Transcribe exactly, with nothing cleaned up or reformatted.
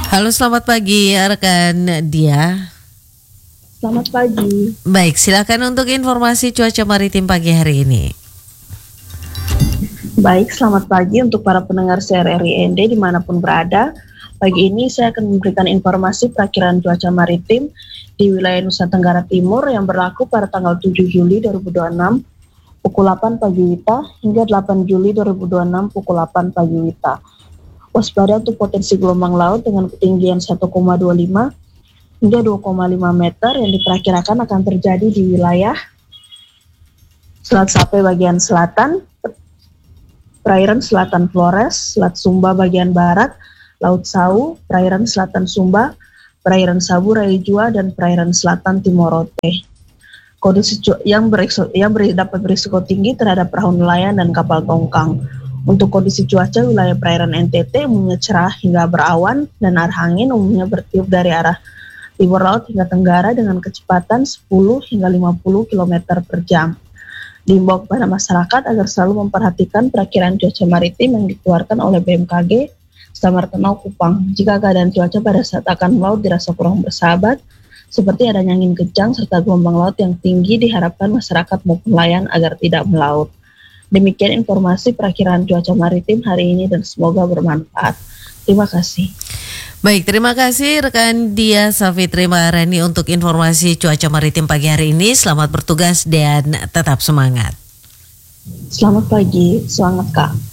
Halo, selamat pagi rekan Dia. Selamat pagi. Baik, silakan untuk informasi cuaca maritim pagi hari ini. Baik, selamat pagi untuk para pendengar C R R I N D dimanapun berada. Pagi ini saya akan memberikan informasi perakiraan cuaca maritim di wilayah Nusa Tenggara Timur yang berlaku pada tanggal tujuh Juli dua ribu dua puluh enam pukul delapan pagi WITA hingga delapan Juli dua ribu dua puluh enam pukul delapan pagi WITA. Waspada untuk potensi gelombang laut dengan ketinggian satu koma dua lima hingga dua koma lima meter yang diperkirakan akan terjadi di wilayah Selat Sape bagian selatan, perairan selatan Flores, Selat Sumba bagian barat, Laut Sau, perairan selatan Sumba, perairan Sabu Raya Jua, dan perairan selatan Timorote. Kondisi yang, berisiko, yang ber, dapat berisiko tinggi terhadap perahu nelayan dan kapal tongkang. Untuk kondisi cuaca, wilayah perairan N T T umumnya cerah hingga berawan dan arah angin umumnya bertiup dari arah timur laut hingga tenggara dengan kecepatan sepuluh hingga lima puluh kilometer per jam. Diimbau kepada masyarakat agar selalu memperhatikan perakiraan cuaca maritim yang dikeluarkan oleh B M K G Samar-Tenau Kupang. Jika keadaan cuaca pada saat akan melaut dirasa kurang bersahabat, seperti adanya angin kencang serta gelombang laut yang tinggi, diharapkan masyarakat maupun nelayan agar tidak melaut. Demikian informasi perakiraan cuaca maritim hari ini dan semoga bermanfaat. Terima kasih. Baik, terima kasih rekan Dia Safitri Maharani untuk informasi cuaca maritim pagi hari ini. Selamat bertugas dan tetap semangat. Selamat pagi, semangat Kak.